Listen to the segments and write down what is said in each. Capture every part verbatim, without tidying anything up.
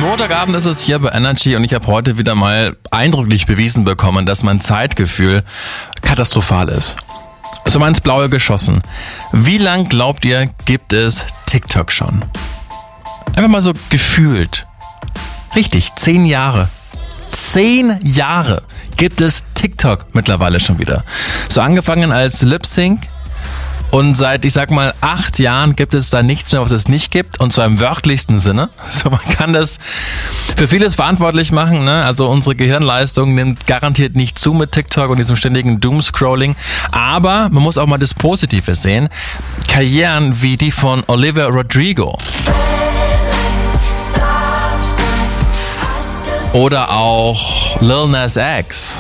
Montagabend ist es hier bei Energy und ich habe heute wieder mal eindrücklich bewiesen bekommen, dass mein Zeitgefühl katastrophal ist. So mal ins Blaue geschossen. Wie lang glaubt ihr, gibt es TikTok schon? Einfach mal so gefühlt. Richtig, zehn Jahre. Zehn Jahre gibt es TikTok mittlerweile schon wieder. So angefangen als Lip-Sync. Und seit, ich sag mal, acht Jahren gibt es da nichts mehr, was es nicht gibt. Und zwar im wörtlichsten Sinne. So, man kann das für vieles verantwortlich machen, ne? Also unsere Gehirnleistung nimmt garantiert nicht zu mit TikTok und diesem ständigen Doomscrolling. Aber man muss auch mal das Positive sehen. Karrieren wie die von Olivia Rodrigo. Oder auch Lil Nas X.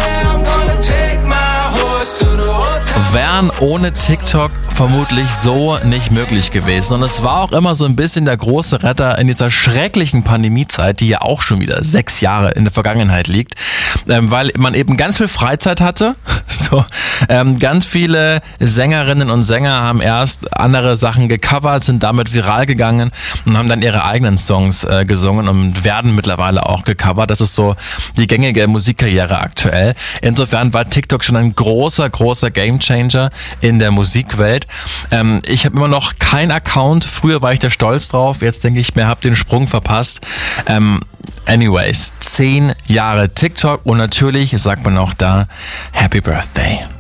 Wären ohne TikTok vermutlich so nicht möglich gewesen. Und es war auch immer so ein bisschen der große Retter in dieser schrecklichen Pandemiezeit, die ja auch schon wieder sechs Jahre in der Vergangenheit liegt, ähm, weil man eben ganz viel Freizeit hatte. So, ähm, ganz viele Sängerinnen und Sänger haben erst andere Sachen gecovert, sind damit viral gegangen und haben dann ihre eigenen Songs äh, gesungen und werden mittlerweile auch gecovert. Das ist so die gängige Musikkarriere aktuell. Insofern war TikTok schon ein großer, großer Gamechanger in der Musikwelt. Ähm, ich habe immer noch keinen Account. Früher war ich da stolz drauf. Jetzt denke ich mir, habe den Sprung verpasst. Ähm, anyways, zehn Jahre TikTok und natürlich sagt man auch da Happy Birthday.